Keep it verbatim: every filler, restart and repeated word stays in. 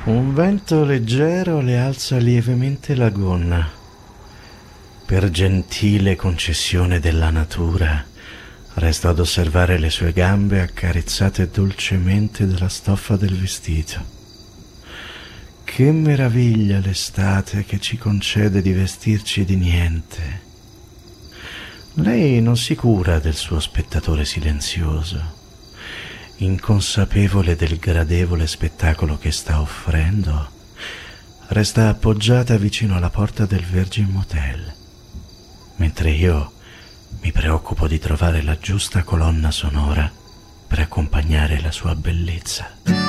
Un vento leggero le alza lievemente la gonna. Per gentile concessione della natura, resto ad osservare le sue gambe accarezzate dolcemente dalla stoffa del vestito. Che meraviglia l'estate che ci concede di vestirci di niente. Lei non si cura del suo spettatore silenzioso, inconsapevole del gradevole spettacolo che sta offrendo, resta appoggiata vicino alla porta del Virgin Motel, mentre io mi preoccupo di trovare la giusta colonna sonora per accompagnare la sua bellezza.